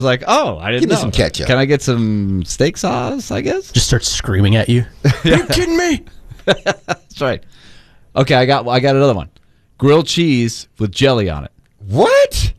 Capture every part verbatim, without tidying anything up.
was like, oh, I didn't Give me know. some ketchup. Can I get some steak sauce, I guess? Just starts screaming at you. Are you kidding me? That's right. Okay, I got I got another one. Grilled cheese with jelly on it. What?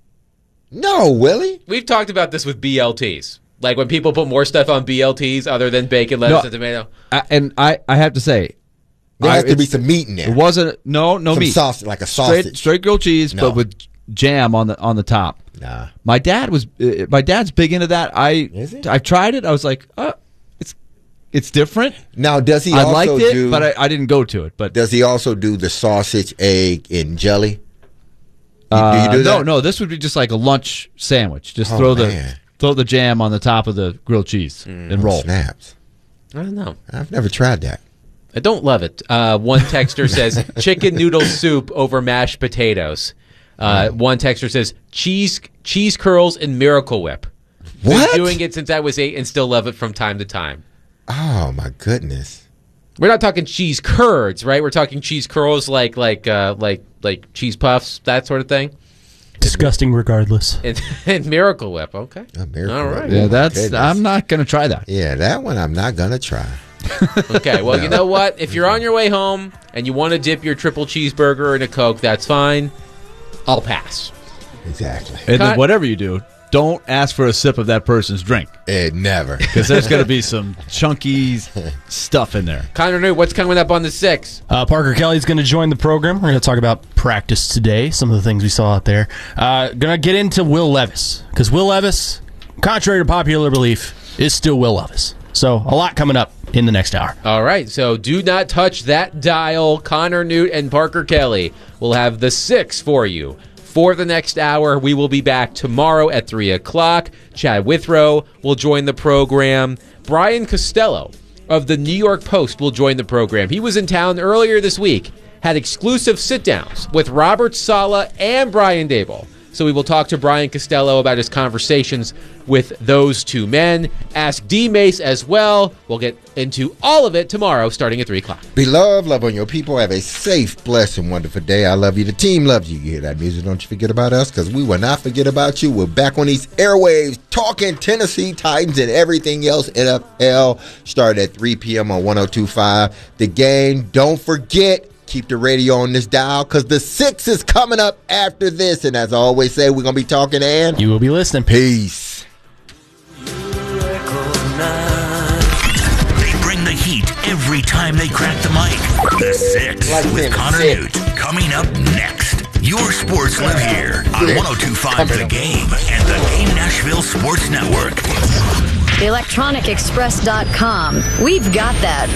No, Willie. We've talked about this with B L Ts. Like when people put more stuff on B L Ts other than bacon, lettuce, No, and tomato. I, and I, I have to say, There I, has to be it's- some meat in there. It wasn't no no some meat. sausage, like a sausage. Straight, straight grilled cheese, No. but with jam on the on the top. Nah. My dad was uh, my dad's big into that. I Is he? I've tried it. I was like, uh, it's it's different. Now, does he I also liked it, do? but I, I didn't go to it. But does he also do the sausage, egg, and jelly? You- uh, do you do no, that? no, this would be just like a lunch sandwich. Just Oh, throw the man. throw the jam on the top of the grilled cheese and roll. Snaps. I don't know. I've never tried that. I don't love it. Uh, one texter says chicken noodle soup over mashed potatoes. Uh, one texter says cheese cheese curls and Miracle Whip. What? Been doing it since I was eight and still love it from time to time. Oh my goodness. We're not talking cheese curds, right? We're talking cheese curls like like uh, like like cheese puffs, that sort of thing. Disgusting regardless. And, and Miracle Whip, okay. A Miracle All Whip. right. Yeah, Oh, my that's. goodness. I'm not gonna try that. Yeah, that one I'm not gonna try. Okay, well, you know what? If you're on your way home and you want to dip your triple cheeseburger in a Coke, that's fine. I'll pass. Exactly. And Cut. then whatever you do, don't ask for a sip of that person's drink It never. because there's gonna be some chunky stuff in there. Connor New, what's coming up on the sixth? Uh, Parker Kelly's going to join the program. We're going to talk about practice today, some of the things we saw out there. Uh, going to get into Will Levis, because Will Levis, contrary to popular belief, is still Will Levis. So a lot coming up in the next hour. All right, so do not touch that dial. Connor Newt and Parker Kelly will have the six for you for the next hour. We will be back tomorrow at three o'clock. Chad Withrow will join the program. Brian Costello of the New York Post will join the program. He was in town earlier this week, had exclusive sit-downs with Robert Saleh and Brian Daboll. So we will talk to Brian Costello about his conversations with those two men. Ask D-Mace as well. We'll get into all of it tomorrow starting at three o'clock. Be loved, love on your people. Have a safe, blessed, and wonderful day. I love you. The team loves you. You hear that music? Don't you forget about us, because we will not forget about you. We're back on these airwaves talking Tennessee Titans and everything else N F L. Start at three p.m. on one oh two point five. The Game. Don't forget, keep the radio on this dial, because the six is coming up after this. And as I always say, we're going to be talking and You will be listening. peace. They bring the heat every time they crack the mic. The Six Like with saying the Connor Six. Newt. Coming up next. Your sports live here on Six. one oh two point five Coming The up. Game and the Game Nashville Sports Network. the electronic express dot com. We've got that.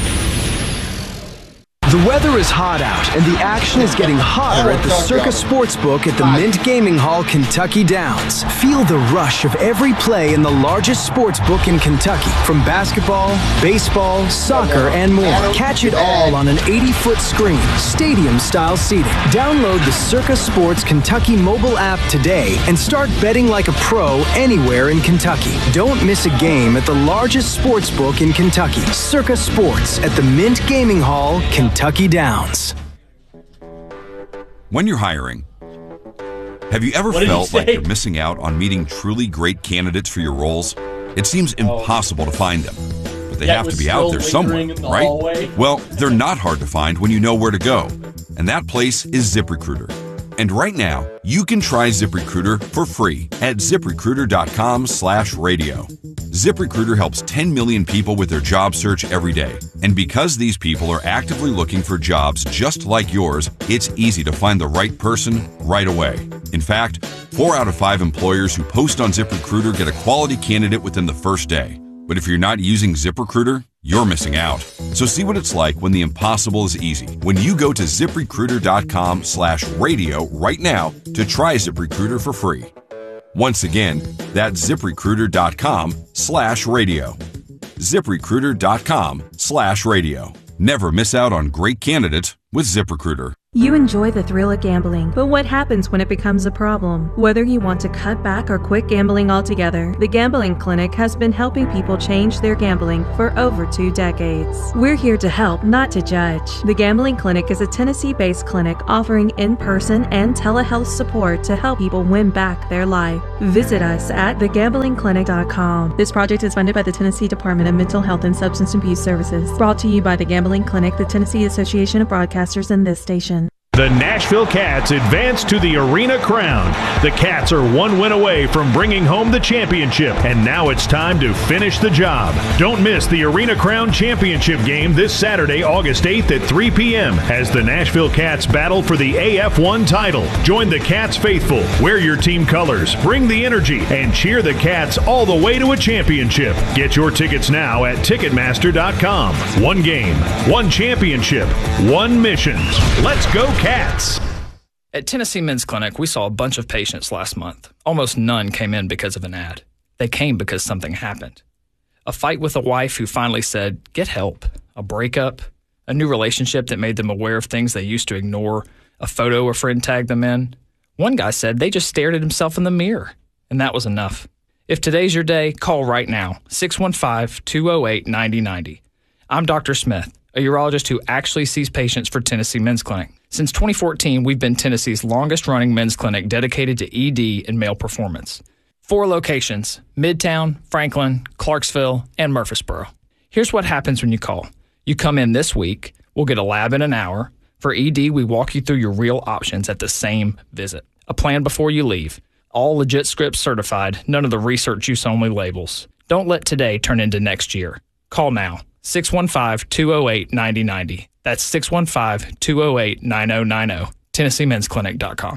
The weather is hot out, and the action is getting hotter at the Circa Sportsbook at the Mint Gaming Hall, Kentucky Downs. Feel the rush of every play in the largest sportsbook in Kentucky, from basketball, baseball, soccer, and more. Catch it all on an eighty-foot screen, stadium-style seating. Download the Circa Sports Kentucky mobile app today and start betting like a pro anywhere in Kentucky. Don't miss a game at the largest sportsbook in Kentucky, Circa Sports at the Mint Gaming Hall, Kentucky Downs. When you're hiring, have you ever did he felt like say? you're missing out on meeting truly great candidates for your roles? It seems impossible to find them, but they That have to was be out still there somewhere, lingering in the right? hallway. Well, they're not hard to find when you know where to go, and that place is ZipRecruiter. And right now, you can try ZipRecruiter for free at ZipRecruiter.com slash radio. ZipRecruiter helps ten million people with their job search every day. And because these people are actively looking for jobs just like yours, it's easy to find the right person right away. In fact, four out of five employers who post on ZipRecruiter get a quality candidate within the first day. But if you're not using ZipRecruiter, you're missing out. So see what it's like when the impossible is easy. When you go to ZipRecruiter.com slash radio right now to try ZipRecruiter for free. Once again, that's ZipRecruiter.com slash radio. ZipRecruiter.com slash radio. Never miss out on great candidates with ZipRecruiter. You enjoy the thrill of gambling, but what happens when it becomes a problem? Whether you want to cut back or quit gambling altogether, the Gambling Clinic has been helping people change their gambling for over two decades. We're here to help, not to judge. The Gambling Clinic is a Tennessee-based clinic offering in-person and telehealth support to help people win back their life. Visit us at the gambling clinic dot com. This project is funded by the Tennessee Department of Mental Health and Substance Abuse Services. Brought to you by the Gambling Clinic, the Tennessee Association of Broadcasters, and this station. The Nashville Cats advance to the Arena Crown. The Cats are one win away from bringing home the championship, and now it's time to finish the job. Don't miss the Arena Crown Championship game this Saturday, August eighth at three p.m. as the Nashville Cats battle for the A F one title. Join the Cats faithful, wear your team colors, bring the energy, and cheer the Cats all the way to a championship. Get your tickets now at Ticketmaster dot com. One game, one championship, one mission. Let's go, Cats. At Tennessee Men's Clinic, we saw a bunch of patients last month. Almost none came in because of an ad. They came because something happened. A fight with a wife who finally said, get help. A breakup. A new relationship that made them aware of things they used to ignore. A photo a friend tagged them in. One guy said they just stared at himself in the mirror. And that was enough. If today's your day, call right now. six one five, two oh eight, nine oh nine oh. I'm Doctor Smith, a urologist who actually sees patients for Tennessee Men's Clinic. Since twenty fourteen, we've been Tennessee's longest-running men's clinic dedicated to E D and male performance. Four locations: Midtown, Franklin, Clarksville, and Murfreesboro. Here's what happens when you call. You come in this week, we'll get a lab in an hour. For E D, we walk you through your real options at the same visit. A plan before you leave. All legit scripts certified, none of the research use only labels. Don't let today turn into next year. Call now. six one five, two oh eight, nine oh nine oh. That's six one five, two oh eight, nine oh nine oh. Tennessee Men's Clinic dot com.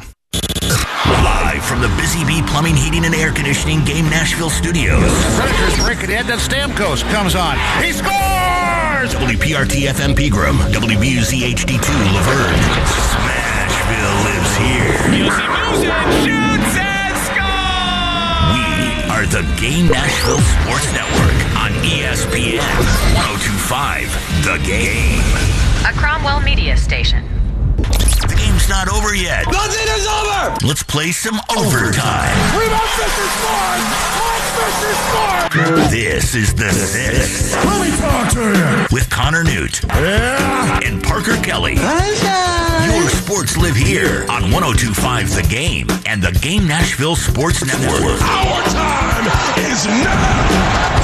Live from the Busy Bee Plumbing, Heating, and Air Conditioning Game Nashville studios. Predators break it in, then Stamkos comes on. He scores! W P R T F M Pegram, W B U Z H D two Laverne. Smashville lives here. Music, music, shoots and scores! We are the Game Nashville Sports Network on E S P N one oh two point five The Game. A Cromwell Media Station. The game's not over yet. Nothing is over! Let's play some overtime. Rebound Fisher scores! Mike Fisher scores! This is the sixth. Let me talk to you! With Connor Newt. Yeah! And Parker Kelly. Your sports live here on one oh two point five The Game and the Game Nashville Sports Network. Our time is now!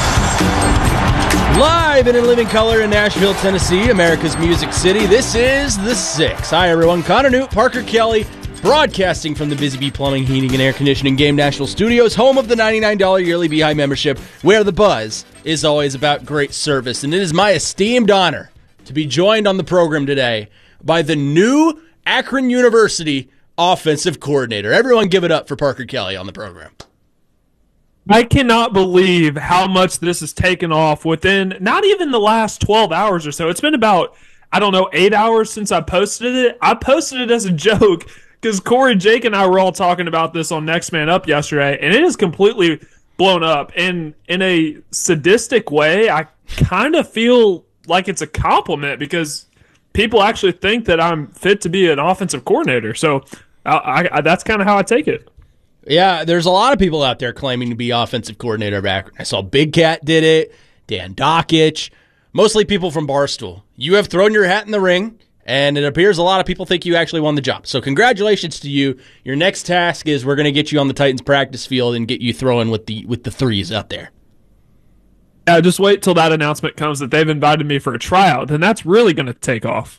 Live and in living color in Nashville, Tennessee, America's Music City, this is The Six. Hi, everyone. Connor Newt, Parker Kelly, broadcasting from the Busy Bee Plumbing, Heating, and Air Conditioning Game Nashville Studios, home of the ninety-nine dollars yearly Beehive membership, where the buzz is always about great service. And it is my esteemed honor to be joined on the program today by the new Akron University offensive coordinator. Everyone give it up for Parker Kelly on the program. I cannot believe how much this has taken off within not even the last twelve hours or so. It's been about, I don't know, eight hours since I posted it. I posted it as a joke because Corey, Jake, and I were all talking about this on Next Man Up yesterday, and it is completely blown up. And in a sadistic way, I kind of feel like it's a compliment because people actually think that I'm fit to be an offensive coordinator. So I, I, that's kind of how I take it. Yeah, there's a lot of people out there claiming to be offensive coordinator of Akron. I saw Big Cat did it, Dan Dockich, mostly people from Barstool. You have thrown your hat in the ring, and it appears a lot of people think you actually won the job. So congratulations to you. Your next task is we're going to get you on the Titans practice field and get you throwing with the with the threes out there. Yeah, just wait till that announcement comes that they've invited me for a tryout. Then that's really going to take off.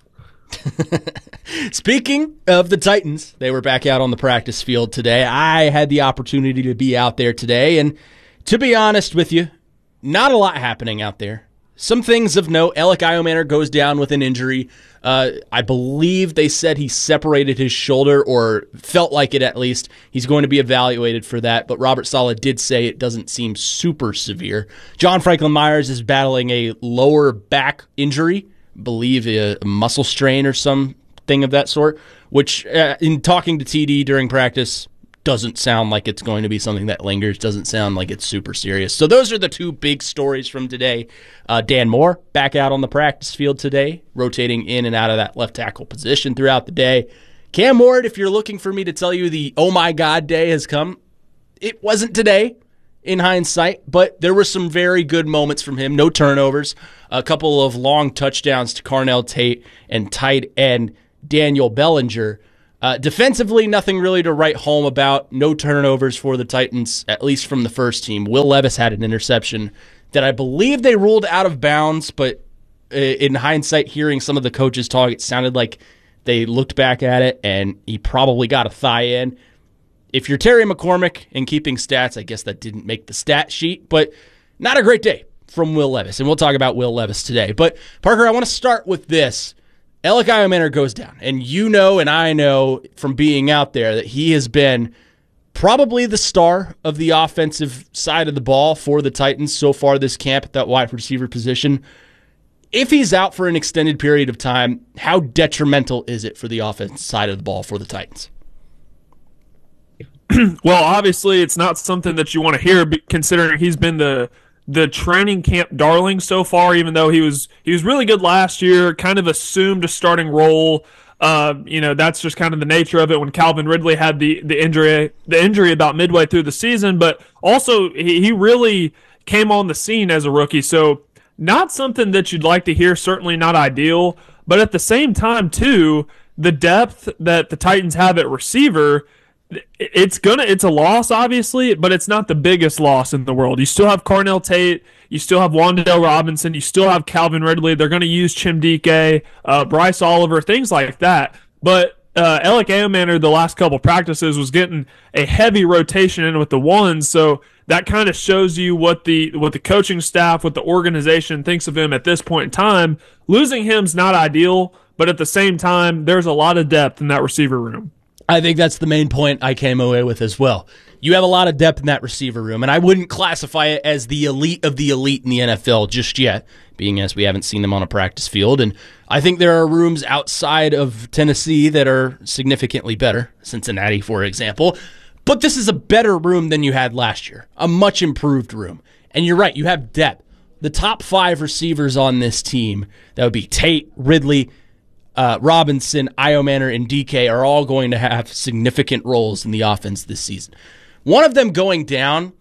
Speaking of the Titans, they were back out on the practice field today. I had the opportunity to be out there today, and to be honest with you, not a lot happening out there. Some things of note. Alec Iomanner goes down with an injury. Uh, I believe they said he separated his shoulder, or felt like it at least. He's going to be evaluated for that, but Robert Saleh did say it doesn't seem super severe. John Franklin Myers is battling a lower back injury, believe a muscle strain or something of that sort, which uh, in talking to T D during practice, doesn't sound like it's going to be something that lingers, doesn't sound like it's super serious. So those are the two big stories from today. Uh, Dan Moore back out on the practice field today, rotating in and out of that left tackle position throughout the day. Cam Ward, if you're looking for me to tell you the oh my God day has come, it wasn't today in hindsight, but there were some very good moments from him. No turnovers, a couple of long touchdowns to Carnell Tate and tight end Daniel Bellinger. Uh, defensively, nothing really to write home about. No turnovers for the Titans, at least from the first team. Will Levis had an interception that I believe they ruled out of bounds, but uh, in hindsight, hearing some of the coaches talk, it sounded like they looked back at it and he probably got a thigh in. If you're Terry McCormick and keeping stats, I guess that didn't make the stat sheet, but not a great day from Will Levis, and we'll talk about Will Levis today. But, Parker, I want to start with this. Alec Iomanner goes down, and you know and I know from being out there that he has been probably the star of the offensive side of the ball for the Titans so far this camp at that wide receiver position. If he's out for an extended period of time, how detrimental is it for the offensive side of the ball for the Titans? Well, obviously, it's not something that you want to hear, considering he's been the the training camp darling so far. Even though he was he was really good last year, kind of assumed a starting role. Uh, you know, that's just kind of the nature of it. When Calvin Ridley had the the injury the injury about midway through the season, but also he, he really came on the scene as a rookie. So not something that you'd like to hear. Certainly not ideal. But at the same time, too, the depth that the Titans have at receiver. It's gonna. It's a loss, obviously, but it's not the biggest loss in the world. You still have Carnell Tate, you still have Wan'Dale Robinson, you still have Calvin Ridley. They're going to use Chimdike, uh, Bryce Oliver, things like that. But uh, Alec Iomanner, the last couple practices, was getting a heavy rotation in with the ones, so that kind of shows you what the what the coaching staff, what the organization thinks of him at this point in time. Losing him's not ideal, but at the same time, there's a lot of depth in that receiver room. I think that's the main point I came away with as well. You have a lot of depth in that receiver room, and I wouldn't classify it as the elite of the elite in the N F L just yet, being as we haven't seen them on a practice field. And I think there are rooms outside of Tennessee that are significantly better, Cincinnati, for example. But this is a better room than you had last year, a much improved room. And you're right, you have depth. The top five receivers on this team, that would be Tate, Ridley, Uh, Robinson, Iomanner, and D K are all going to have significant roles in the offense this season. One of them going down,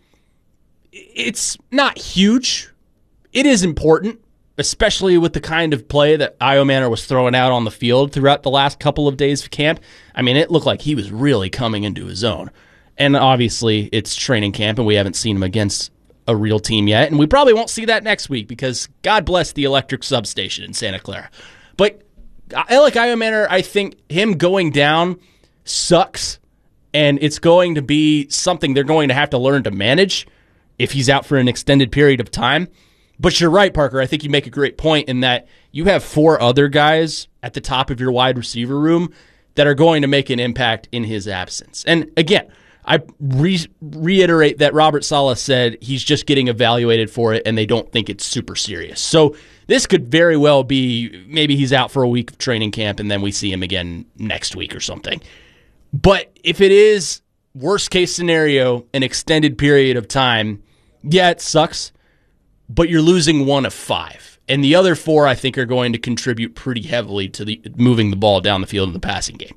it's not huge. It is important, especially with the kind of play that Iomanner was throwing out on the field throughout the last couple of days of camp. I mean, it looked like he was really coming into his own. And obviously, it's training camp, and we haven't seen him against a real team yet. And we probably won't see that next week because God bless the electric substation in Santa Clara. But Alec Iomanner, I think him going down sucks, and it's going to be something they're going to have to learn to manage if he's out for an extended period of time. But you're right, Parker. I think you make a great point in that you have four other guys at the top of your wide receiver room that are going to make an impact in his absence. And again, I re- reiterate that Robert Saleh said he's just getting evaluated for it and they don't think it's super serious. So this could very well be maybe he's out for a week of training camp and then we see him again next week or something. But if it is worst case scenario, an extended period of time, yeah, it sucks, but you're losing one of five. And the other four, I think, are going to contribute pretty heavily to the moving the ball down the field in the passing game.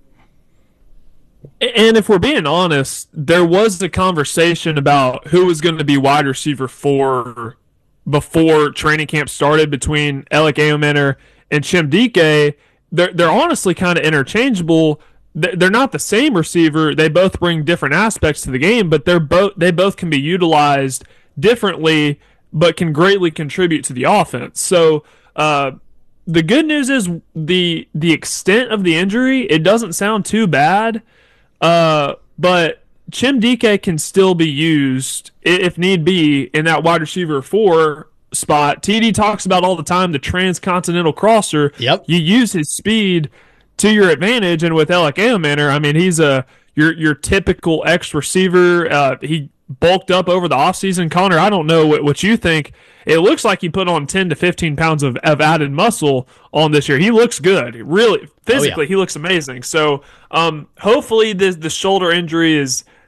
And if we're being honest, there was a conversation about who was going to be wide receiver four before training camp started between Alec Iomanner and Chimdike. They're, they're honestly kind of interchangeable. They're not the same receiver. They both bring different aspects to the game, but they're both they both can be utilized differently, but can greatly contribute to the offense. So uh, the good news is the the extent of the injury, it doesn't sound too bad. Uh, but Chimdike can still be used, if need be, in that wide receiver four spot. T D talks about all the time the transcontinental crosser. Yep. You use his speed to your advantage, and with Alec Iomanner, I mean, he's a your your typical X receiver. Uh, he bulked up over the offseason. Connor, I don't know what, what you think. It looks like he put on ten to fifteen pounds of, of added muscle on this year. He looks good. Really, physically, oh, yeah. He looks amazing. So um, hopefully the, the shoulder injury is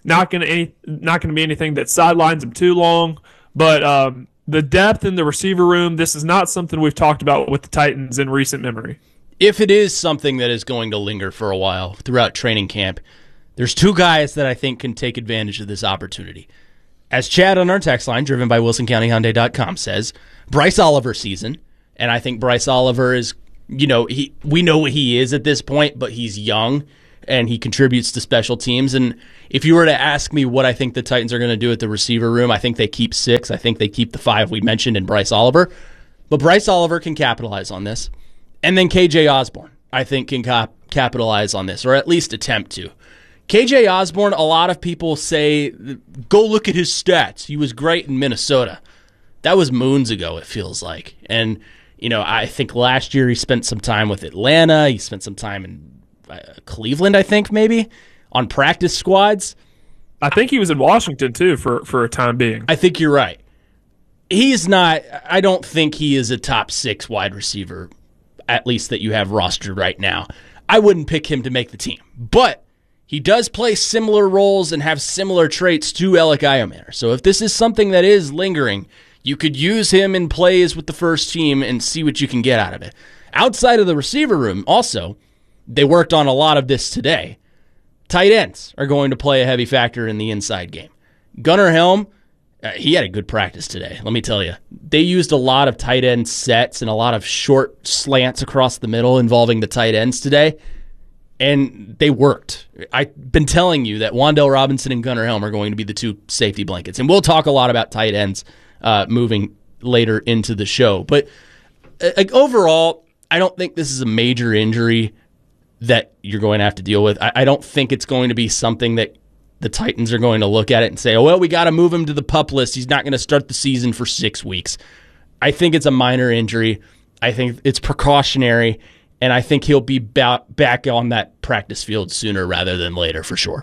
Not going to any not going to be anything that sidelines him too long. But um, the depth in the receiver room, this is not something we've talked about with the Titans in recent memory. If it is something that is going to linger for a while throughout training camp, there's two guys that I think can take advantage of this opportunity. As Chad on our text line, driven by Wilson County Hyundai dot com, says, Bryce Oliver season. And I think Bryce Oliver is, you know, he we know what he is at this point, but he's young and he contributes to special teams. And if you were to ask me what I think the Titans are going to do at the receiver room, I think they keep six. I think they keep the five we mentioned in Bryce Oliver. But Bryce Oliver can capitalize on this. And then K J Osborne, I think, can cap- capitalize on this, or at least attempt to. K J Osborne, a lot of people say, go look at his stats. He was great in Minnesota. That was moons ago, it feels like. And, you know, I think last year he spent some time with Atlanta. He spent some time in uh, Cleveland, I think, maybe, on practice squads. I think he was in Washington, too, for, for a time being. I think you're right. He's not, I don't think he is a top six wide receiver, at least that you have rostered right now. I wouldn't pick him to make the team. But he does play similar roles and have similar traits to Alec Iomanner. So if this is something that is lingering, you could use him in plays with the first team and see what you can get out of it. Outside of the receiver room, also, they worked on a lot of this today. Tight ends are going to play a heavy factor in the inside game. Gunnar Helm, uh, he had a good practice today, let me tell you. They used a lot of tight end sets and a lot of short slants across the middle involving the tight ends today. And they worked. I've been telling you that Wan'Dale Robinson and Gunnar Helm are going to be the two safety blankets. And we'll talk a lot about tight ends uh, moving later into the show. But uh, like overall, I don't think this is a major injury that you're going to have to deal with. I, I don't think it's going to be something that the Titans are going to look at it and say, oh, well, we got to move him to the PUP list. He's not going to start the season for six weeks. I think it's a minor injury. I think it's precautionary. And I think he'll be ba- back on that practice field sooner rather than later, for sure.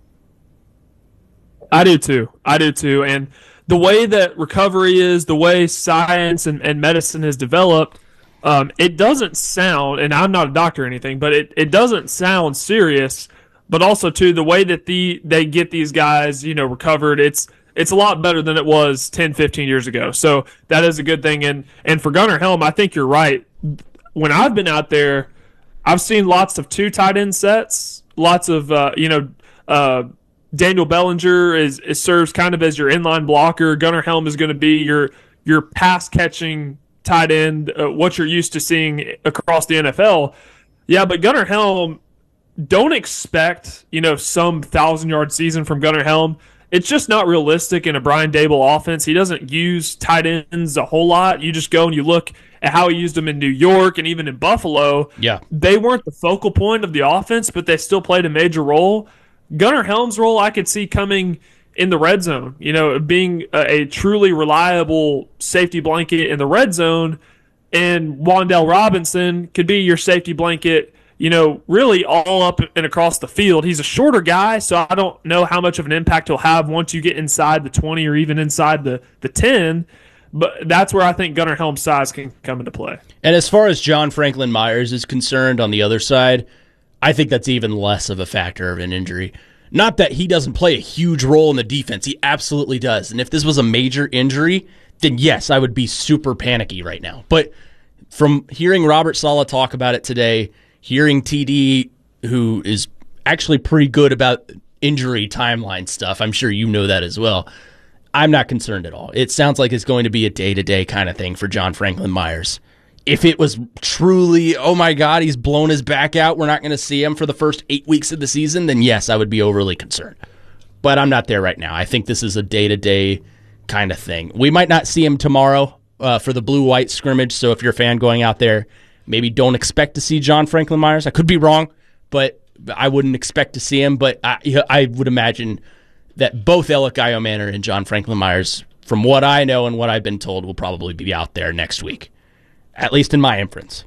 I do too. I do too. And the way that recovery is, the way science and, and medicine has developed, um, it doesn't sound, and I'm not a doctor or anything, but it, it doesn't sound serious. But also, too, the way that the they get these guys, you know, recovered, it's it's a lot better than it was ten, fifteen years ago. So that is a good thing. And and for Gunnar Helm, I think you're right. When I've been out there, I've seen lots of two tight end sets, lots of, uh, you know, uh, Daniel Bellinger is, is serves kind of as your inline blocker. Gunnar Helm is going to be your your pass-catching tight end, uh, what you're used to seeing across the N F L. Yeah, but Gunnar Helm, don't expect, you know, some thousand-yard season from Gunnar Helm. It's just not realistic in a Brian Daboll offense. He doesn't use tight ends a whole lot. You just go and you look at how he used them in New York and even in Buffalo. Yeah. They weren't the focal point of the offense, but they still played a major role. Gunnar Helm's role I could see coming in the red zone, you know, being a, a truly reliable safety blanket in the red zone, and Wan'Dale Robinson could be your safety blanket, you know, really all up and across the field. He's a shorter guy, so I don't know how much of an impact he'll have once you get inside the twenty or even inside the, the ten, but that's where I think Gunnar Helm's size can come into play. And as far as John Franklin Myers is concerned on the other side, I think that's even less of a factor of an injury. Not that he doesn't play a huge role in the defense. He absolutely does. And if this was a major injury, then yes, I would be super panicky right now. But from hearing Robert Saleh talk about it today, hearing T D, who is actually pretty good about injury timeline stuff, I'm sure you know that as well, I'm not concerned at all. It sounds like it's going to be a day-to-day kind of thing for John Franklin Myers. If it was truly, oh my God, he's blown his back out, we're not going to see him for the first eight weeks of the season, then yes, I would be overly concerned. But I'm not there right now. I think this is a day-to-day kind of thing. We might not see him tomorrow uh, for the blue-white scrimmage, so if you're a fan going out there, maybe don't expect to see John Franklin Myers. I could be wrong, but I wouldn't expect to see him. But I, I would imagine that both Alec Iomanner and John Franklin Myers, from what I know and what I've been told, will probably be out there next week, at least in my inference.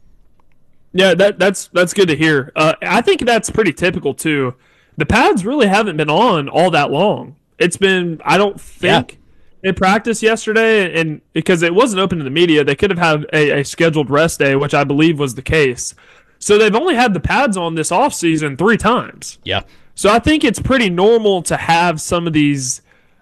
Yeah, that, that's that's good to hear. Uh, I think that's pretty typical, too. The pads really haven't been on all that long. It's been, I don't think, yeah. They practiced yesterday, and because it wasn't open to the media, they could have had a, a scheduled rest day, which I believe was the case. So they've only had the pads on this offseason three times. Yeah. So I think it's pretty normal to have some of these,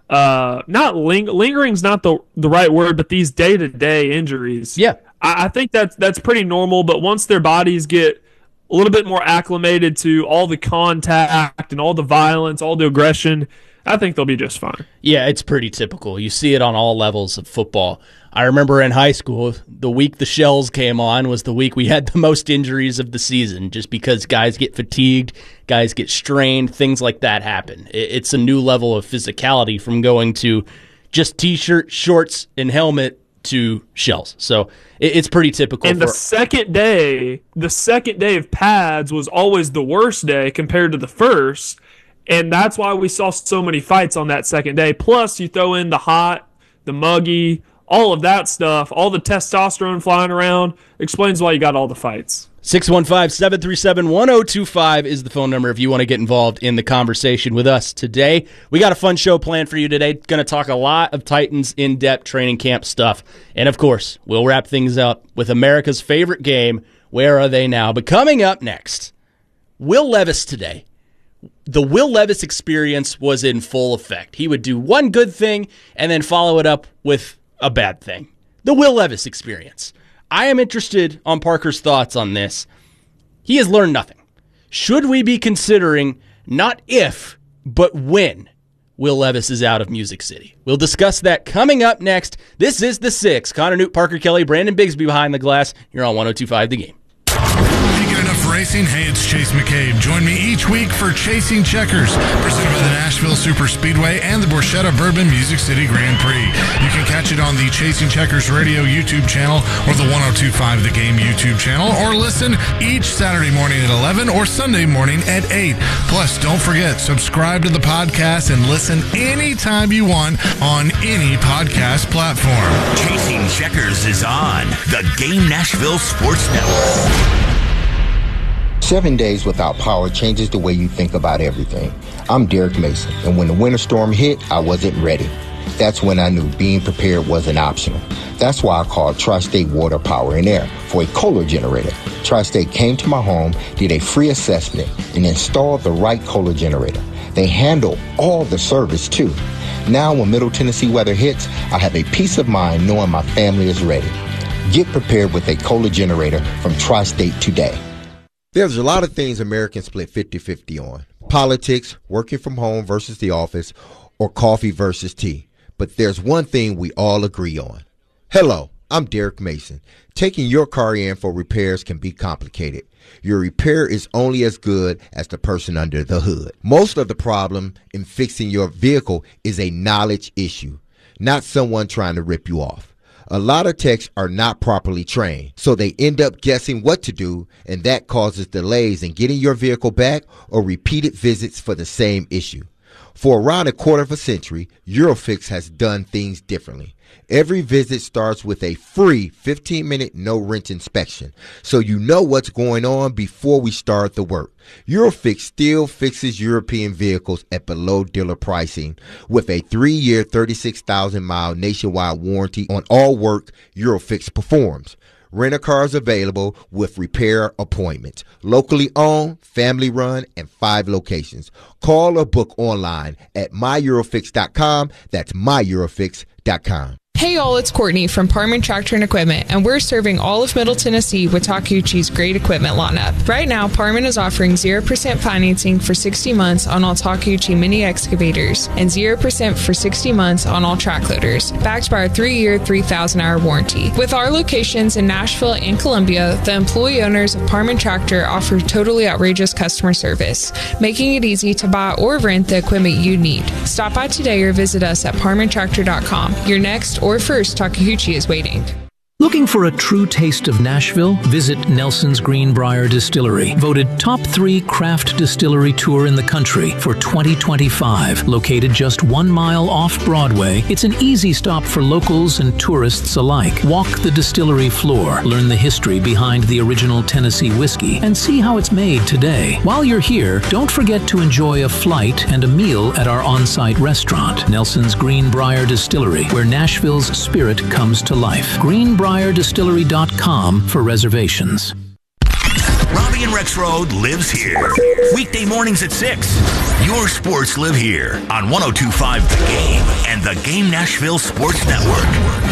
uh, not ling- lingering's not the the right word, but these day to day injuries. Yeah, I, I think that's that's pretty normal. But once their bodies get a little bit more acclimated to all the contact and all the violence, all the aggression, I think they'll be just fine. Yeah, it's pretty typical. You see it on all levels of football. I remember in high school, the week the Shells came on was the week we had the most injuries of the season, just because guys get fatigued, guys get strained, things like that happen. It's a new level of physicality from going to just T-shirt, shorts, and helmet to Shells. So it's pretty typical. And for- the second day, the second day of pads was always the worst day compared to the first, and that's why we saw so many fights on that second day. Plus, you throw in the hot, the muggy, all of that stuff, all the testosterone flying around, explains why you got all the fights. six one five, seven three seven, one oh two five is the phone number if you want to get involved in the conversation with us today. We got a fun show planned for you today. Going to talk a lot of Titans in-depth training camp stuff. And, of course, we'll wrap things up with America's favorite game, Where Are They Now? But coming up next, Will Levis today. The Will Levis experience was in full effect. He would do one good thing and then follow it up with a bad thing. The Will Levis experience. I am interested on Parker's thoughts on this. He has learned nothing. Should we be considering not if, but when Will Levis is out of Music City? We'll discuss that coming up next. This is The Six. Connor Newt, Parker Kelly, Brandon Bigsby behind the glass. You're on one oh two five The Game. Can't get enough racing? Hey, it's Chase McCabe. Join me each week for Chasing Checkers, presented by the Nashville Super Speedway and the Borchetta Bourbon Music City Grand Prix. You can catch it on the Chasing Checkers Radio YouTube channel or the one oh two five The Game YouTube channel, or listen each Saturday morning at eleven or Sunday morning at eight. Plus, don't forget, subscribe to the podcast and listen anytime you want on any podcast platform. Chasing Checkers is on the Game Nashville Sports Network. Seven days without power changes the way you think about everything. I'm Derek Mason, and when the winter storm hit, I wasn't ready. That's when I knew being prepared wasn't optional. That's why I called Tri-State Water, Power, and Air for a Kohler generator. Tri-State came to my home, did a free assessment, and installed the right Kohler generator. They handle all the service, too. Now, when Middle Tennessee weather hits, I have a peace of mind knowing my family is ready. Get prepared with a Kohler generator from Tri-State today. There's a lot of things Americans split fifty-fifty on. Politics, working from home versus the office, or coffee versus tea. But there's one thing we all agree on. Hello, I'm Derek Mason. Taking your car in for repairs can be complicated. Your repair is only as good as the person under the hood. Most of the problem in fixing your vehicle is a knowledge issue, not someone trying to rip you off. A lot of techs are not properly trained, so they end up guessing what to do, and that causes delays in getting your vehicle back or repeated visits for the same issue. For around a quarter of a century, Eurofix has done things differently. Every visit starts with a free fifteen-minute no-wrench inspection, so you know what's going on before we start the work. Eurofix still fixes European vehicles at below dealer pricing with a three-year, thirty-six thousand mile nationwide warranty on all work Eurofix performs. Rent-a-cars available with repair appointments. Locally owned, family-run, and five locations. Call or book online at my eurofix dot com. That's my eurofix dot com. Hey y'all, it's Courtney from Parman Tractor and Equipment, and we're serving all of Middle Tennessee with Takeuchi's great equipment lineup. Right now, Parman is offering zero percent financing for sixty months on all Takeuchi mini excavators and zero percent for sixty months on all track loaders, backed by our three-year, three thousand hour warranty. With our locations in Nashville and Columbia, the employee owners of Parman Tractor offer totally outrageous customer service, making it easy to buy or rent the equipment you need. Stop by today or visit us at parman tractor dot com. Your next or first Takeuchi is waiting. Looking for a true taste of Nashville? Visit Nelson's Greenbrier Distillery, voted top three craft distillery tour in the country for twenty twenty-five. Located just one mile off Broadway, it's an easy stop for locals and tourists alike. Walk the distillery floor, learn the history behind the original Tennessee whiskey, and see how it's made today. While you're here, don't forget to enjoy a flight and a meal at our on-site restaurant, Nelson's Greenbrier Distillery, where Nashville's spirit comes to life. Greenbrier Distillery dot com for reservations. Robbie and Rex Road lives here. Weekday mornings at six Your sports live here on one oh two point five The Game and the Game Nashville Sports Network.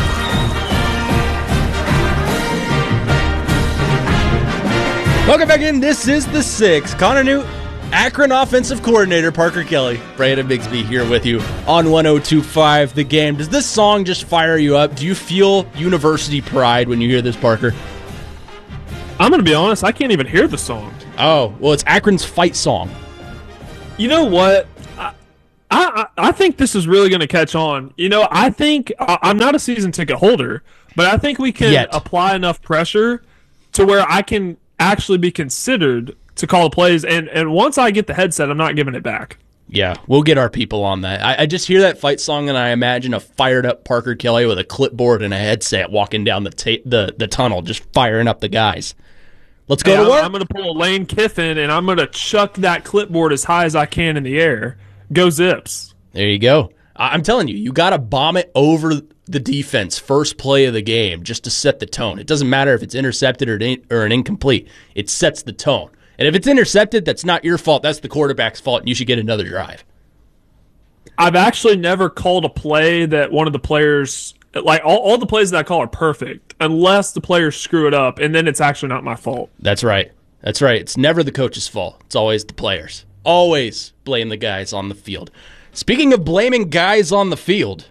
Welcome back in. This is The Six. Connor Newt, Akron offensive coordinator Parker Kelly, Brandon Bigsby here with you on one oh two point five The Game. Does this song just fire you up? Do you feel university pride when you hear this, Parker? I'm going to be honest, I can't even hear the song. Oh, well, it's Akron's fight song. You know what? I I, I think this is really going to catch on. You know, I think I'm not a season ticket holder, but I think we can Yet. apply enough pressure to where I can actually be considered to call the plays. And, and once I get the headset, I'm not giving it back. Yeah, we'll get our people on that. I, I just hear that fight song and I imagine a fired up Parker Kelly with a clipboard and a headset walking down the ta- the the tunnel, just firing up the guys. Let's go Hey, to I'm, work. I'm going to pull a Lane Kiffin, and I'm going to chuck that clipboard as high as I can in the air. Go Zips. There you go. I- I'm telling you, you got to bomb it over the defense first play of the game just to set the tone. It doesn't matter if it's intercepted or, in- or an incomplete. It sets the tone. And if it's intercepted, that's not your fault. That's the quarterback's fault, and you should get another drive. I've actually never called a play that one of the players, like all, all the plays that I call are perfect, unless the players screw it up, and then it's actually not my fault. That's right. That's right. It's never the coach's fault. It's always the players. Always blame the guys on the field. Speaking of blaming guys on the field,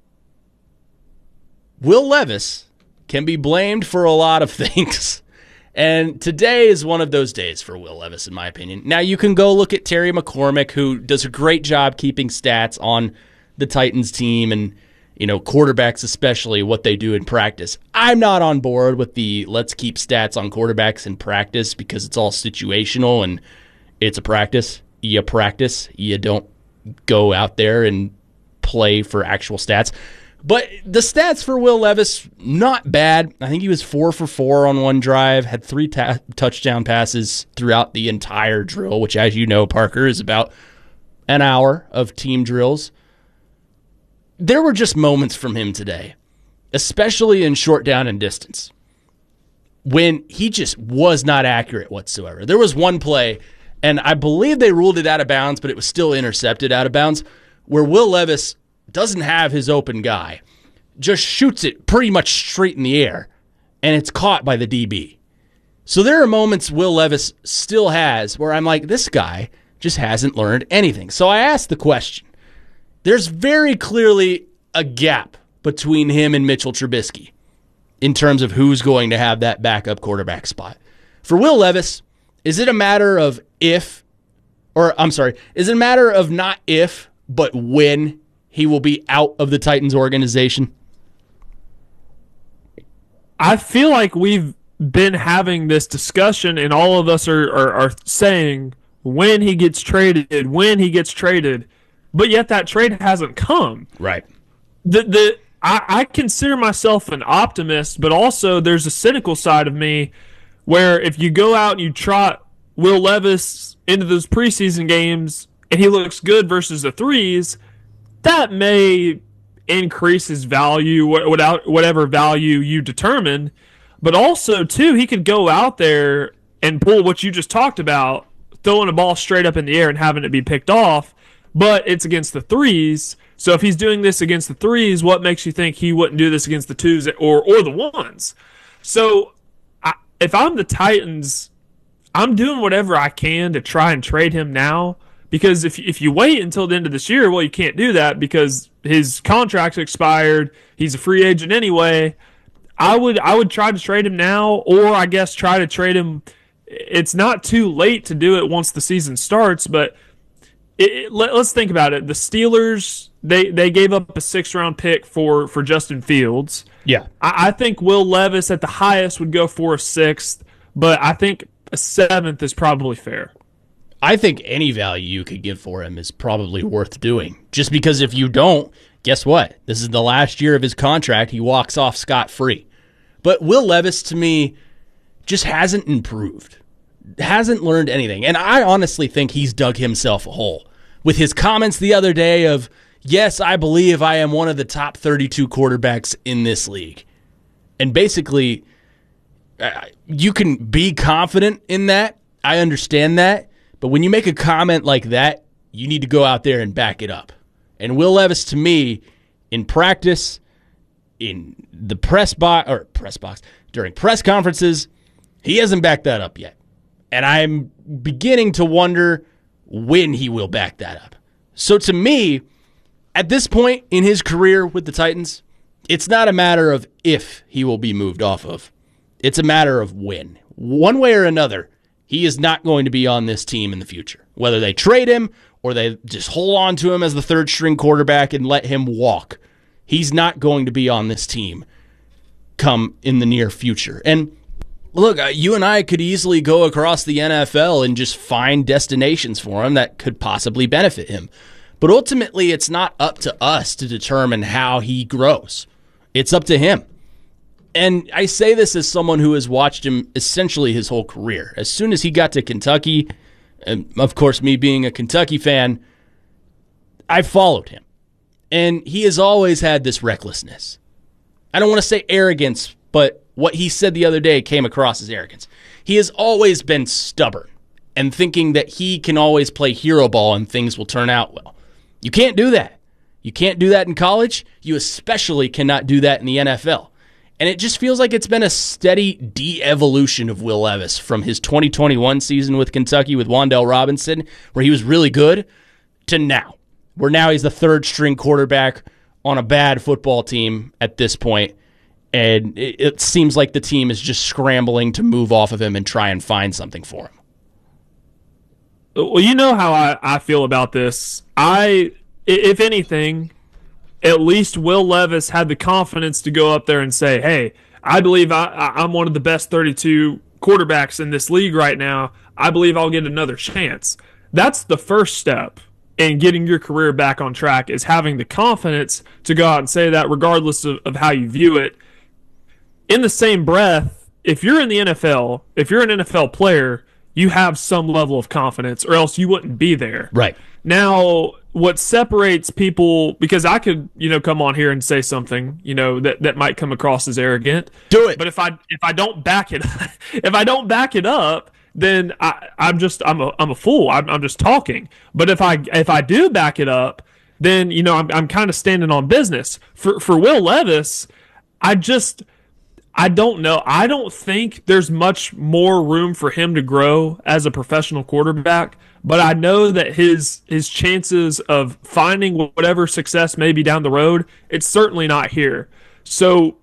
Will Levis can be blamed for a lot of things. And today is one of those days for Will Levis, in my opinion. Now, you can go look at Terry McCormick, who does a great job keeping stats on the Titans team and, you know, quarterbacks especially, what they do in practice. I'm not on board with the let's keep stats on quarterbacks in practice because it's all situational and it's a practice. You practice. You don't go out there and play for actual stats. But the stats for Will Levis, not bad. I think he was four for four on one drive, had three ta- touchdown passes throughout the entire drill, which, as you know, Parker, is about an hour of team drills. There were just moments from him today, especially in short down and distance, when he just was not accurate whatsoever. There was one play, and I believe they ruled it out of bounds, but it was still intercepted out of bounds, where Will Levis doesn't have his open guy, just shoots it pretty much straight in the air, and it's caught by the D B. So there are moments Will Levis still has where I'm like, this guy just hasn't learned anything. So I asked the question. There's very clearly a gap between him and Mitchell Trubisky in terms of who's going to have that backup quarterback spot. For Will Levis, is it a matter of if, or I'm sorry, is it a matter of not if, but when he will be out of the Titans organization? I feel like we've been having this discussion, and all of us are, are, are saying when he gets traded, when he gets traded, but yet that trade hasn't come. Right. The the I, I consider myself an optimist, but also there's a cynical side of me where if you go out and you trot Will Levis into those preseason games and he looks good versus the threes, that may increase his value, without whatever value you determine. But also, too, he could go out there and pull what you just talked about, throwing a ball straight up in the air and having it be picked off, but it's against the threes. So if he's doing this against the threes, what makes you think he wouldn't do this against the twos or, or the ones? So I, if I'm the Titans, I'm doing whatever I can to try and trade him now. Because if if you wait until the end of this year, well, you can't do that because his contract's expired. He's a free agent anyway. I would I would try to trade him now, or I guess try to trade him. It's not too late to do it once the season starts, but it, it, let, let's think about it. The Steelers, they, they gave up a sixth round pick for, for Justin Fields. Yeah, I, I think Will Levis at the highest would go for a sixth, but I think a seventh is probably fair. I think any value you could give for him is probably worth doing. Just because if you don't, guess what? This is the last year of his contract. He walks off scot-free. But Will Levis, to me, just hasn't improved. Hasn't learned anything. And I honestly think he's dug himself a hole. With his comments the other day of, yes, I believe I am one of the top thirty-two quarterbacks in this league. And basically, uh, you can be confident in that. I understand that. But when you make a comment like that, you need to go out there and back it up. And Will Levis, to me, in practice, in the press box, or press box, during press conferences, he hasn't backed that up yet. And I'm beginning to wonder when he will back that up. So to me, at this point in his career with the Titans, it's not a matter of if he will be moved off of. It's a matter of when. One way or another, he is not going to be on this team in the future. Whether they trade him or they just hold on to him as the third string quarterback and let him walk, he's not going to be on this team come in the near future. And look, you and I could easily go across the N F L and just find destinations for him that could possibly benefit him. But ultimately, it's not up to us to determine how he grows. It's up to him. And I say this as someone who has watched him essentially his whole career. As soon as he got to Kentucky, and of course, me being a Kentucky fan, I followed him. And he has always had this recklessness. I don't want to say arrogance, but what he said the other day came across as arrogance. He has always been stubborn and thinking that he can always play hero ball and things will turn out well. You can't do that. You can't do that in college. You especially cannot do that in the N F L. And it just feels like it's been a steady de-evolution of Will Levis from his twenty twenty-one season with Kentucky with Wan'Dale Robinson, where he was really good, to now, where now he's the third string quarterback on a bad football team at this point. And it, it seems like the team is just scrambling to move off of him and try and find something for him. Well, you know how I, I feel about this. I, if anything, at least Will Levis had the confidence to go up there and say, hey, I believe I, I'm one of the best thirty-two quarterbacks in this league right now. I believe I'll get another chance. That's the first step in getting your career back on track, is having the confidence to go out and say that regardless of, of how you view it. In the same breath, if you're in the N F L, if you're an N F L player, you have some level of confidence, or else you wouldn't be there. Right. Now, what separates people, because I could, you know, come on here and say something, you know, that, that might come across as arrogant. Do it. But if I if I don't back it, if I don't back it up, then I, I'm just I'm a I'm a fool. I'm I'm just talking. But if I if I do back it up, then you know I'm I'm kind of standing on business. For for Will Levis, I just. I don't know. I don't think there's much more room for him to grow as a professional quarterback, but I know that his his chances of finding whatever success may be down the road, it's certainly not here. So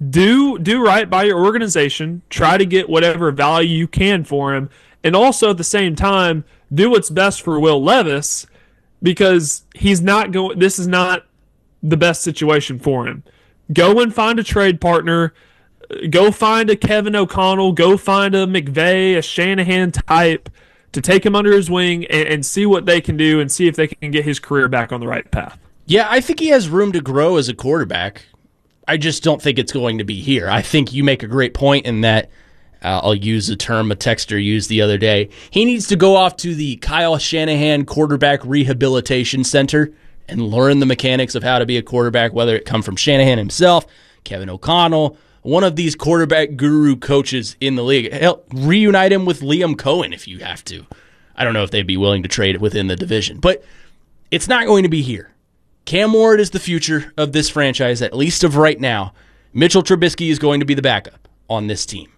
do do right by your organization, try to get whatever value you can for him, and also at the same time, do what's best for Will Levis, because he's not going this is not the best situation for him. Go and find a trade partner. Go find a Kevin O'Connell, go find a McVay, a Shanahan type to take him under his wing and, and see what they can do and see if they can get his career back on the right path. Yeah, I think he has room to grow as a quarterback. I just don't think it's going to be here. I think you make a great point in that, uh, I'll use a term a texter used the other day. He needs to go off to the Kyle Shanahan Quarterback Rehabilitation Center and learn the mechanics of how to be a quarterback, whether it come from Shanahan himself, Kevin O'Connell, one of these quarterback guru coaches in the league. Hell, reunite him with Liam Cohen if you have to. I don't know if they'd be willing to trade within the division, but it's not going to be here. Cam Ward is the future of this franchise, at least of right now. Mitchell Trubisky is going to be the backup on this team.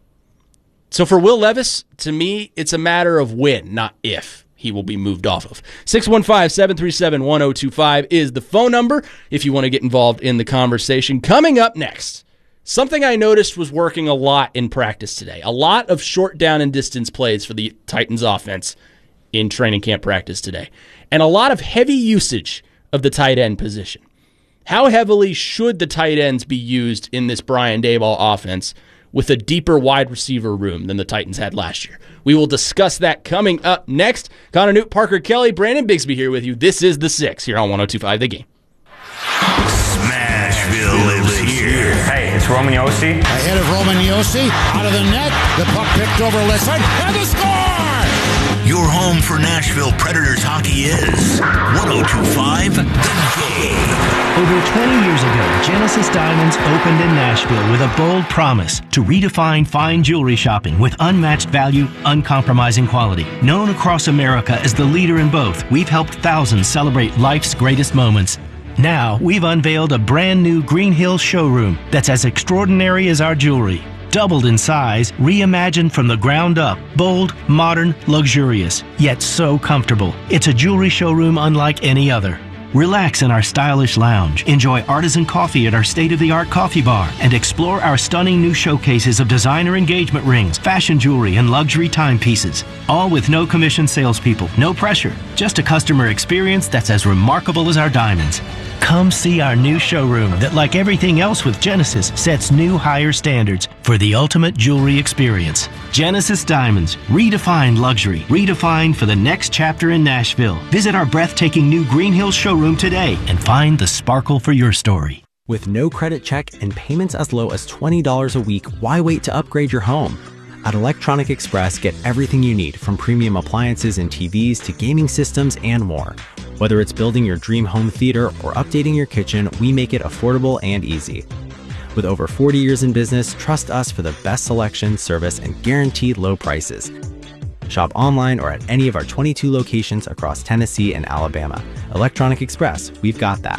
So for Will Levis, to me, it's a matter of when, not if, he will be moved off of. six one five, seven three seven, one zero two five is the phone number if you want to get involved in the conversation. Coming up next, something I noticed was working a lot in practice today. A lot of short down and distance plays for the Titans offense in training camp practice today. And a lot of heavy usage of the tight end position. How heavily should the tight ends be used in this Brian Daboll offense with a deeper wide receiver room than the Titans had last year? We will discuss that coming up next. Connor Newt, Parker Kelly, Brandon Bigsby here with you. This is The Six here on one oh two point five The Game. Smashville lives here. Hey, it's Roman Yossi. Ahead of Roman Yossi, out of the net, the puck picked over left side, and the score! Your home for Nashville Predators hockey is one oh two point five The Game. Over twenty years ago, Genesis Diamonds opened in Nashville with a bold promise to redefine fine jewelry shopping with unmatched value, uncompromising quality. Known across America as the leader in both, we've helped thousands celebrate life's greatest moments. Now, we've unveiled a brand new Green Hills showroom that's as extraordinary as our jewelry. Doubled in size, reimagined from the ground up, bold, modern, luxurious, yet so comfortable. It's a jewelry showroom unlike any other. Relax in our stylish lounge, enjoy artisan coffee at our state-of-the-art coffee bar, and explore our stunning new showcases of designer engagement rings, fashion jewelry, and luxury timepieces. All with no commission salespeople, no pressure, just a customer experience that's as remarkable as our diamonds. Come see our new showroom that, like everything else with Genesis, sets new higher standards for the ultimate jewelry experience. Genesis Diamonds, redefined luxury, redefined for the next chapter in Nashville. Visit our breathtaking new Green Hills showroom today and find the sparkle for your story. With no credit check and payments as low as twenty dollars a week, why wait to upgrade your home? At Electronic Express, get everything you need, from premium appliances and T Vs to gaming systems and more. Whether it's building your dream home theater or updating your kitchen, we make it affordable and easy. With over forty years in business, trust us for the best selection, service, and guaranteed low prices. Shop online or at any of our twenty-two locations across Tennessee and Alabama. Electronic Express, we've got that.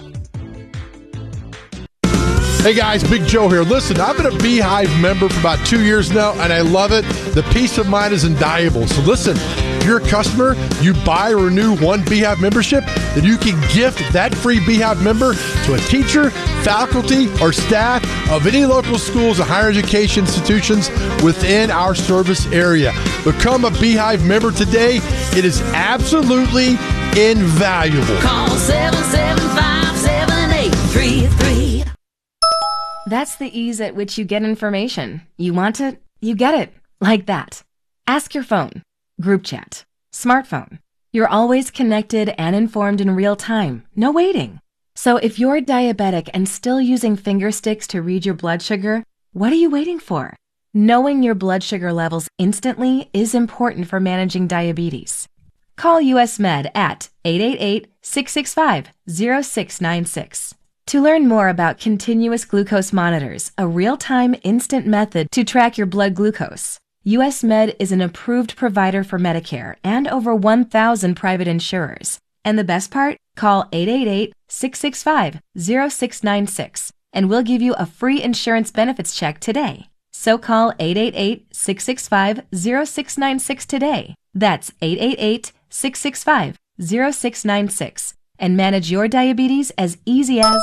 Hey guys, Big Joe here. Listen, I've been a Beehive member for about two years now, and I love it. The peace of mind is invaluable. So listen, if you're a customer, you buy or renew one Beehive membership, then you can gift that free Beehive member to a teacher, faculty, or staff of any local schools and higher education institutions within our service area. Become a Beehive member today. It is absolutely invaluable. Call seven seven five, seven eight three three. That's the ease at which you get information. You want it, you get it. Like that. Ask your phone. Group chat. Smartphone. You're always connected and informed in real time. No waiting. So if you're diabetic and still using finger sticks to read your blood sugar, what are you waiting for? Knowing your blood sugar levels instantly is important for managing diabetes. Call U S Med at eight eight eight, six six five, zero six nine six. To learn more about continuous glucose monitors, a real-time instant method to track your blood glucose, U S Med is an approved provider for Medicare and over one thousand private insurers. And the best part? Call eight eight eight, six six five, zero six nine six and we'll give you a free insurance benefits check today. So call eight eight eight, six six five, zero six nine six today. That's eight eight eight, six six five, zero six nine six. And manage your diabetes as easy as...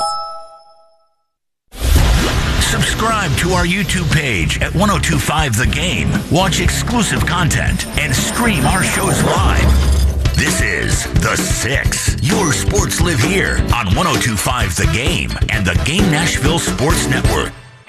Subscribe to our YouTube page at one oh two point five The Game. Watch exclusive content and stream our shows live. This is The Six. Your sports live here on one oh two point five The Game and the Game Nashville Sports Network.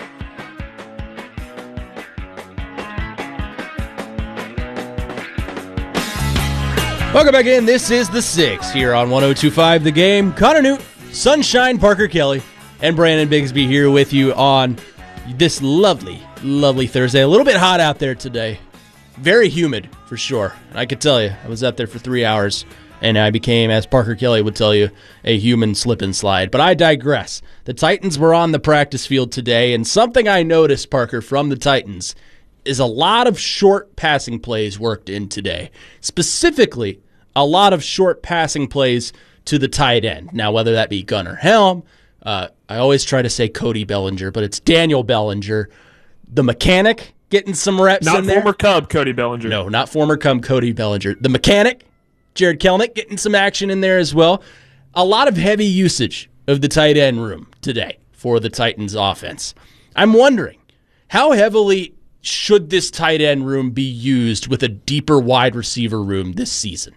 Welcome back in. This is The Six here on one oh two point five The Game. Connor Newt, Sunshine, Parker Kelly, and Brandon Bigsby here with you on this lovely, lovely Thursday. A little bit hot out there today. Very humid, for sure. And I could tell you, I was out there for three hours, and I became, as Parker Kelly would tell you, a human slip and slide. But I digress. The Titans were on the practice field today, and something I noticed, Parker, from the Titans is a lot of short passing plays worked in today. Specifically, a lot of short passing plays to the tight end. Now, whether that be Gunnar Helm, uh, I always try to say Cody Bellinger, but it's Daniel Bellinger, the mechanic, getting some reps not in there. Not former Cub Cody Bellinger. No, not former Cub Cody Bellinger. The mechanic, Jared Kelnick, getting some action in there as well. A lot of heavy usage of the tight end room today for the Titans offense. I'm wondering, how heavily should this tight end room be used with a deeper wide receiver room this season?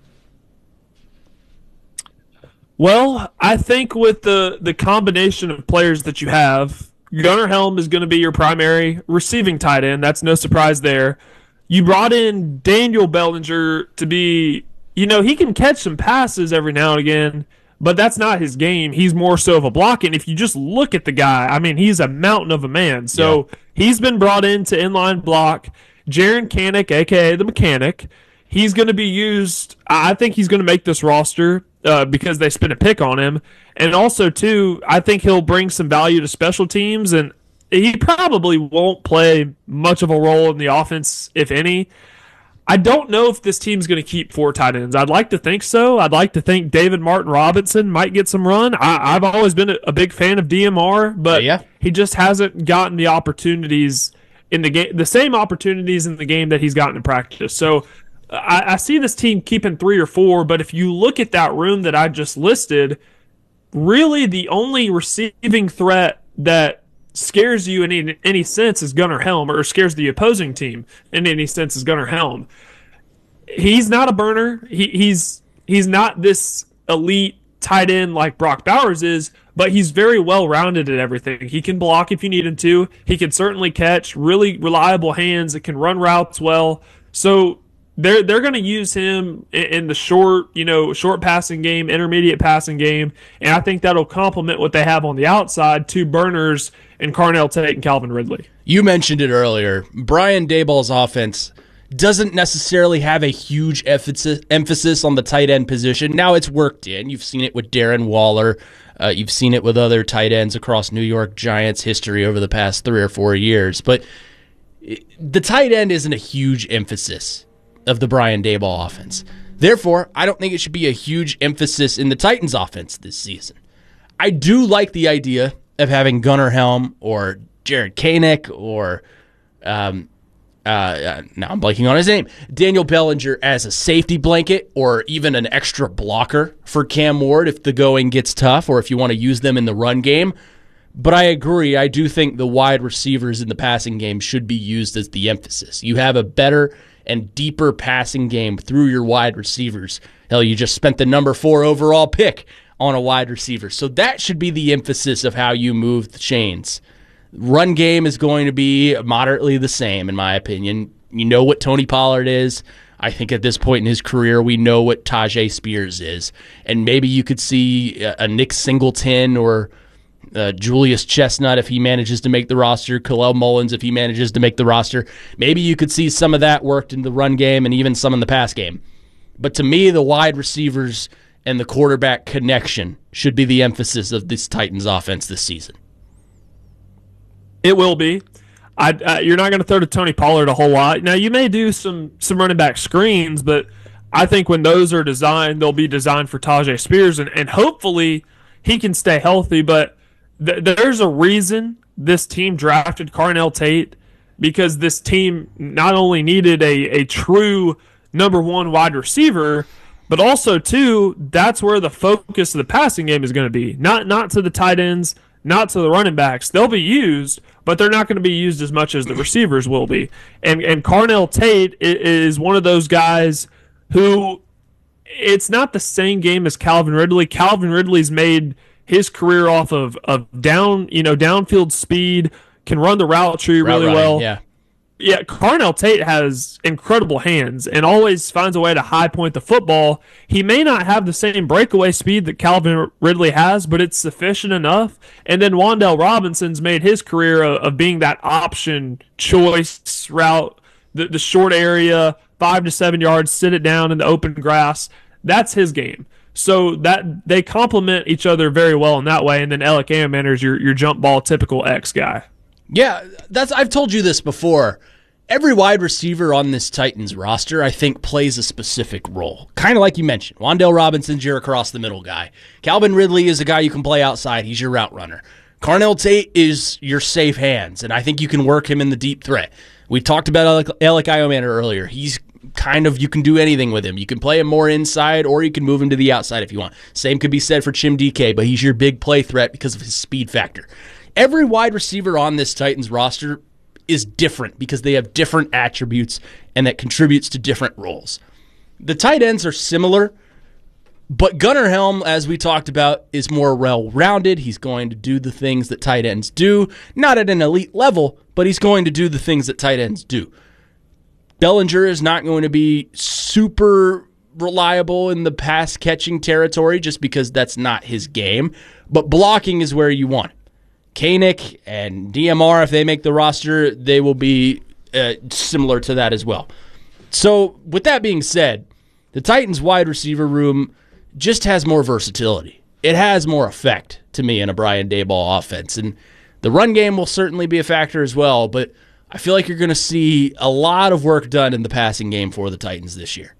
Well, I think with the, the combination of players that you have, Gunnar Helm is going to be your primary receiving tight end. That's no surprise there. You brought in Daniel Bellinger to be, you know, he can catch some passes every now and again, but that's not his game. He's more so of a blocking. If you just look at the guy, I mean, he's a mountain of a man. So yeah. He's been brought in to inline block. Jaron Kanik, a k a the mechanic, he's going to be used. I think he's going to make this roster uh, because they spent a pick on him. And also, too, I think he'll bring some value to special teams, and he probably won't play much of a role in the offense, if any. I don't know if this team's going to keep four tight ends. I'd like to think so. I'd like to think David Martin Robinson might get some run. I, I've always been a, a big fan of D M R, but yeah. he just hasn't gotten the opportunities in the game, the same opportunities in the game that he's gotten in practice. So I, I see this team keeping three or four, but if you look at that room that I just listed, really the only receiving threat that scares you in any, any sense is Gunnar Helm, or scares the opposing team in any sense is Gunnar Helm. He's not a burner. He, he's he's not this elite tight end like Brock Bowers is, but he's very well-rounded at everything. He can block if you need him to. He can certainly catch, really reliable hands that can run routes well. So they're they're going to use him in, in the short, you know, short passing game, intermediate passing game, and I think that'll complement what they have on the outside, two burners in Carnell Tate and Calvin Ridley. You mentioned it earlier. Brian Daboll's offense doesn't necessarily have a huge emphasis, emphasis on the tight end position. Now it's worked in. You've seen it with Darren Waller. Uh, you've seen it with other tight ends across New York Giants history over the past three or four years. But the tight end isn't a huge emphasis of the Brian Daboll offense. Therefore, I don't think it should be a huge emphasis in the Titans offense this season. I do like the idea of having Gunnar Helm or Jared Koenig or um, uh, now I'm blanking on his name, Daniel Bellinger as a safety blanket or even an extra blocker for Cam Ward if the going gets tough or if you want to use them in the run game. But I agree. I do think the wide receivers in the passing game should be used as the emphasis. You have a better and deeper passing game through your wide receivers. Hell, you just spent the number four overall pick on a wide receiver. So that should be the emphasis of how you move the chains. Run game is going to be moderately the same, in my opinion. You know what Tony Pollard is. I think at this point in his career, we know what Tajay Spears is. And maybe you could see a Nick Singleton or uh, Julius Chestnut if he manages to make the roster, Khalil Mullins if he manages to make the roster. Maybe you could see some of that worked in the run game and even some in the pass game. But to me, the wide receivers and the quarterback connection should be the emphasis of this Titans offense this season. It will be. I, uh, you're not going to throw to Tony Pollard a whole lot. Now, you may do some some running back screens, but I think when those are designed, they'll be designed for Tajay Spears, and, and hopefully he can stay healthy. But th- there's a reason this team drafted Carnell Tate, because this team not only needed a, a true number one wide receiver, but also, too, that's where the focus of the passing game is going to be. Not not to the tight ends, not to the running backs. They'll be used, but they're not going to be used as much as the receivers will be. And and Carnell Tate is one of those guys who, it's not the same game as Calvin Ridley. Calvin Ridley's made his career off of, of down, you know, downfield speed, can run the route tree Route really running, well. Yeah. Yeah, Carnell Tate has incredible hands and always finds a way to high point the football. He may not have the same breakaway speed that Calvin Ridley has, but it's sufficient enough. And then Wan'Dale Robinson's made his career of, of being that option choice route, the, the short area, five to seven yards, sit it down in the open grass. That's his game. So that they complement each other very well in that way. And then Alec Amander is your, your jump ball typical X guy. Yeah, that's I've told you this before. Every wide receiver on this Titans roster, I think, plays a specific role. Kind of like you mentioned. Wan'Dale Robinson's your across-the-middle guy. Calvin Ridley is a guy you can play outside. He's your route runner. Carnell Tate is your safe hands, and I think you can work him in the deep threat. We talked about Alec, Alec Iomander earlier. He's kind of, you can do anything with him. You can play him more inside, or you can move him to the outside if you want. Same could be said for Chim D K, but he's your big play threat because of his speed factor. Every wide receiver on this Titans roster is different because they have different attributes and that contributes to different roles. The tight ends are similar, but Gunnar Helm, as we talked about, is more well-rounded. He's going to do the things that tight ends do, not at an elite level, but he's going to do the things that tight ends do. Bellinger is not going to be super reliable in the pass-catching territory just because that's not his game, but blocking is where you want it. Koenig and D M R, if they make the roster, they will be uh, similar to that as well. So with that being said, the Titans wide receiver room just has more versatility. It has more effect to me in a Brian Daboll offense. And the run game will certainly be a factor as well, but I feel like you're going to see a lot of work done in the passing game for the Titans this year.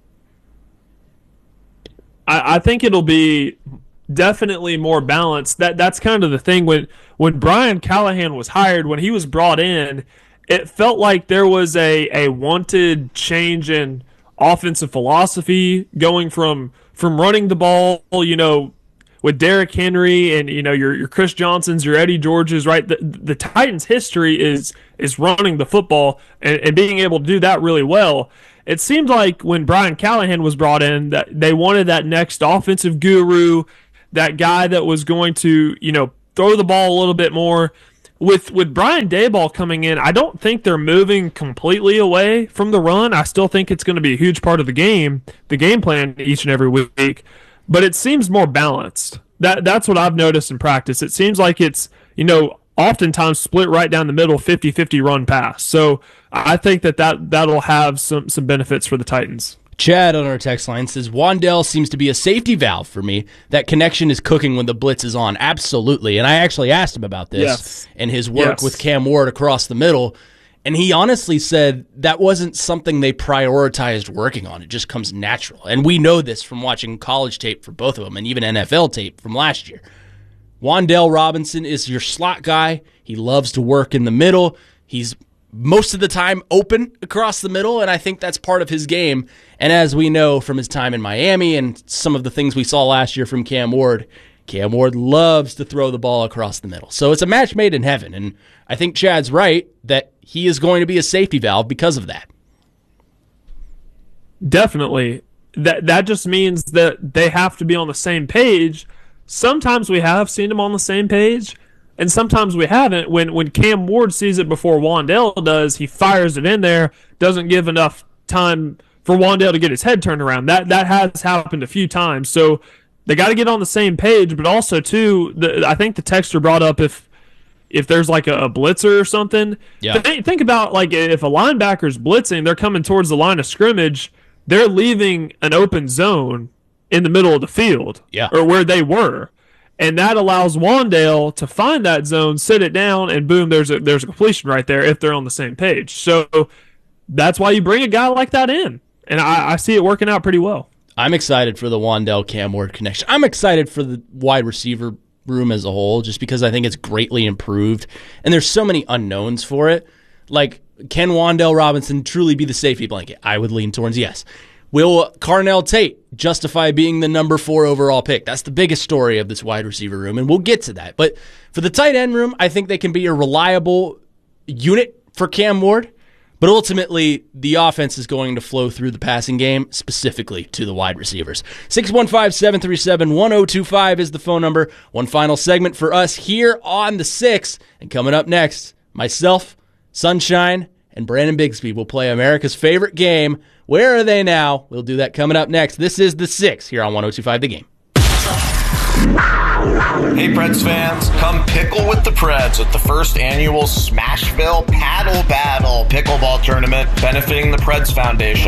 I, I think it'll be definitely more balanced. That That's kind of the thing. When, when Brian Callahan was hired, when he was brought in, it felt like there was a, a wanted change in offensive philosophy, going from from running the ball, you know, with Derrick Henry and, you know, your your Chris Johnsons, your Eddie Georges, right? The, the Titans' history is is running the football and, and being able to do that really well. It seemed like when Brian Callahan was brought in that they wanted that next offensive guru, that guy that was going to, you know, throw the ball a little bit more. With with Brian Daboll coming in, I don't think they're moving completely away from the run. I still think it's going to be a huge part of the game, the game plan each and every week. But it seems more balanced. That That's what I've noticed in practice. It seems like it's, you know, oftentimes split right down the middle, fifty-fifty run pass. So I think that, that that'll have some, some benefits for the Titans. Chad on our text line says, Wan'Dale seems to be a safety valve for me. That connection is cooking when the blitz is on. Absolutely. And I actually asked him about this yes. and his work yes. with Cam Ward across the middle. And he honestly said that wasn't something they prioritized working on. It just comes natural. And we know this from watching college tape for both of them and even N F L tape from last year. Wan'Dale Robinson is your slot guy. He loves to work in the middle. He's most of the time open across the middle, and I think that's part of his game. And as we know from his time in Miami and some of the things we saw last year from Cam Ward, Cam Ward loves to throw the ball across the middle. So it's a match made in heaven, and I think Chad's right that he is going to be a safety valve because of that. Definitely. That that just means that they have to be on the same page. Sometimes we have seen them on the same page, and sometimes we haven't. When when Cam Ward sees it before Wan'Dale does, he fires it in there, doesn't give enough time for Wan'Dale to get his head turned around. That that has happened a few times. So they got to get on the same page, but also, too, the, I think the texter brought up if if there's like a, a blitzer or something. Yeah. Think, think about like if a linebacker's blitzing, they're coming towards the line of scrimmage, they're leaving an open zone in the middle of the field yeah. or where they were. And that allows Wan'Dale to find that zone, sit it down, and boom, there's a there's a completion right there if they're on the same page. So that's why you bring a guy like that in. And I, I see it working out pretty well. I'm excited for the Wan'Dale Cam Ward connection. I'm excited for the wide receiver room as a whole just because I think it's greatly improved. And there's so many unknowns for it. Like, can Wan'Dale Robinson truly be the safety blanket? I would lean towards yes. Will Carnell Tate justify being the number four overall pick? That's the biggest story of this wide receiver room, and we'll get to that. But for the tight end room, I think they can be a reliable unit for Cam Ward, but ultimately the offense is going to flow through the passing game, specifically to the wide receivers. six one five, seven three seven, one oh two five is the phone number. One final segment for us here on The Six, and coming up next, myself, Sunshine, and Brandon Bigsby will play America's favorite game, Where Are They Now? We'll do that coming up next. This is The Six here on one oh two five The Game. Hey Preds fans, come pickle with the Preds at the first annual Smashville Paddle Battle pickleball tournament benefiting the Preds Foundation.